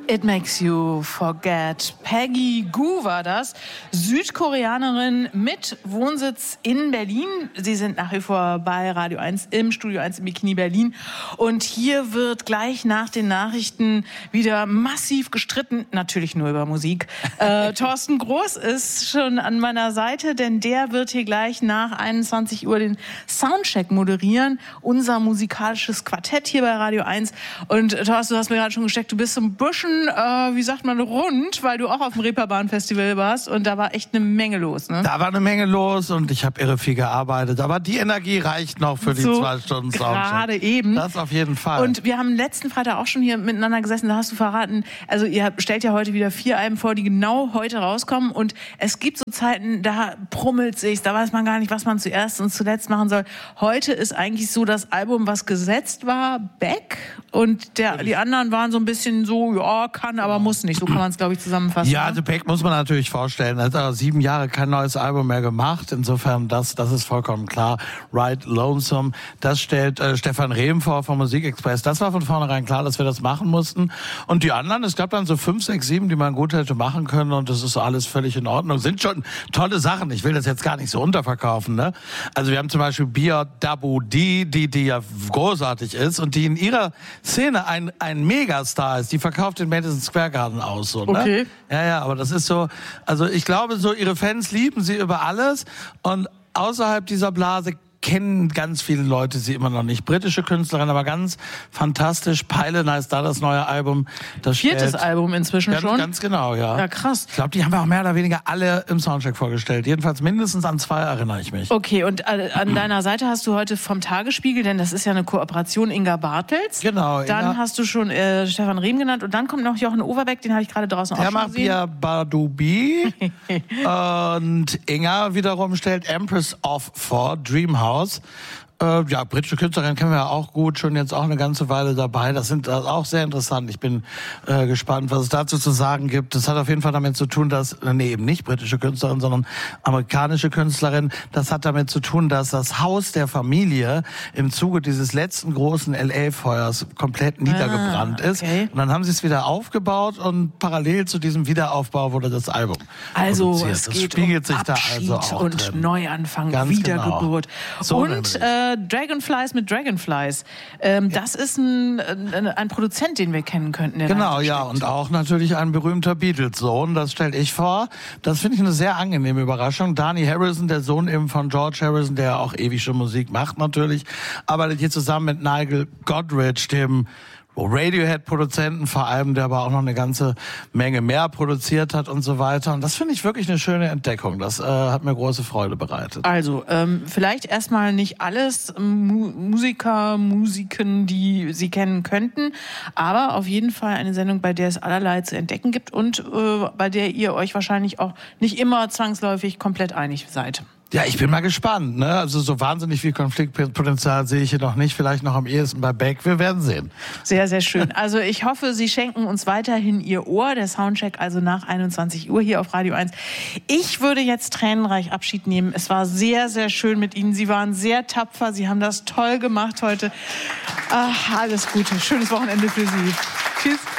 It Makes You Forget. Peggy Gou war das, Südkoreanerin mit Wohnsitz in Berlin. Sie sind nach wie vor bei Radio 1 im Studio 1 im Bikini Berlin. Und hier wird gleich nach den Nachrichten wieder massiv gestritten, natürlich nur über Musik. Thorsten Groß ist schon an meiner Seite, denn der wird hier gleich nach 21 Uhr den Soundcheck moderieren. Unser musikalisches Quartett hier bei Radio 1. Und Thorsten, du hast mir gerade schon gesteckt, du bist so ein bisschen wie sagt man, rund, weil du auch auf dem Reeperbahn-Festival warst und da war echt eine Menge los, ne? Da war eine Menge los und ich habe irre viel gearbeitet, aber die Energie reicht noch für die 2 Stunden Soundcheck. Gerade eben. Das auf jeden Fall. Und wir haben letzten Freitag auch schon hier miteinander gesessen, da hast du verraten, also ihr stellt ja heute wieder 4 Alben vor, die genau heute rauskommen und es gibt so Zeiten, da brummelt sich's, da weiß man gar nicht, was man zuerst und zuletzt machen soll. Heute ist eigentlich so das Album, was gesetzt war, Back und die anderen waren so ein bisschen so, ja, kann, aber muss nicht. So kann man es, glaube ich, zusammenfassen. Ja, also Beck muss man natürlich vorstellen. Er hat 7 Jahre kein neues Album mehr gemacht. Insofern, das ist vollkommen klar. Ride Lonesome, das stellt Stefan Rehm vor vom Musikexpress. Das war von vornherein klar, dass wir das machen mussten. Und die anderen, es gab dann so 5, 6, 7, die man gut hätte machen können. Und das ist alles völlig in Ordnung. Sind schon tolle Sachen. Ich will das jetzt gar nicht so unterverkaufen, ne? Also wir haben zum Beispiel Bia Dabu die ja großartig ist und die in ihrer Szene ein Megastar ist. Die verkauft den Madison Square Garden aus, so, ne? Okay. Ja, aber das ist so, also ich glaube so, ihre Fans lieben sie über alles und außerhalb dieser Blase kennen ganz viele Leute sie immer noch nicht. Britische Künstlerin, aber ganz fantastisch. Pylon heißt da das neue Album. Das 4. Album inzwischen schon? Ganz genau, ja. Ja, krass. Ich glaube, die haben wir auch mehr oder weniger alle im Soundcheck vorgestellt. Jedenfalls mindestens an 2 erinnere ich mich. Okay, und an deiner Seite hast du heute vom Tagesspiegel, denn das ist ja eine Kooperation, Inga Bartels. Genau. Dann hast du schon Stefan Rehm genannt und dann kommt noch Jochen Overbeck, den habe ich gerade draußen auch schon gesehen. Der macht Bia Badubi und Inga wiederum stellt Empress of vor, Dreamhouse. Ja, britische Künstlerin kennen wir ja auch gut, schon jetzt auch eine ganze Weile dabei. Das sind auch sehr interessant. Ich bin gespannt, was es dazu zu sagen gibt. Das hat auf jeden Fall damit zu tun, dass, eben nicht britische Künstlerin, sondern amerikanische Künstlerin. Das hat damit zu tun, dass das Haus der Familie im Zuge dieses letzten großen LA-Feuers komplett niedergebrannt ist. Und dann haben sie es wieder aufgebaut und parallel zu diesem Wiederaufbau wurde das Album produziert. Es geht spiegelt sich Abschied da also auch und drin. Neuanfang, ganz Wiedergeburt. Genau. So und Dragonflies mit Dragonflies. Das ist ein Produzent, den wir kennen könnten. Genau, ja. Und auch natürlich ein berühmter Beatles-Sohn. Das stelle ich vor. Das finde ich eine sehr angenehme Überraschung. Dhani Harrison, der Sohn eben von George Harrison, der auch ewig schon Musik macht natürlich, arbeitet hier zusammen mit Nigel Godrich, dem Radiohead-Produzenten vor allem, der aber auch noch eine ganze Menge mehr produziert hat und so weiter. Und das finde ich wirklich eine schöne Entdeckung. Das hat mir große Freude bereitet. Also, vielleicht erstmal nicht alles Musiken, die Sie kennen könnten, aber auf jeden Fall eine Sendung, bei der es allerlei zu entdecken gibt und bei der ihr euch wahrscheinlich auch nicht immer zwangsläufig komplett einig seid. Ja, ich bin mal gespannt, ne? Also so wahnsinnig viel Konfliktpotenzial sehe ich hier noch nicht. Vielleicht noch am ehesten bei Beck. Wir werden sehen. Sehr, sehr schön. Also ich hoffe, Sie schenken uns weiterhin Ihr Ohr. Der Soundcheck also nach 21 Uhr hier auf Radio 1. Ich würde jetzt tränenreich Abschied nehmen. Es war sehr, sehr schön mit Ihnen. Sie waren sehr tapfer. Sie haben das toll gemacht heute. Ach, alles Gute. Schönes Wochenende für Sie. Tschüss.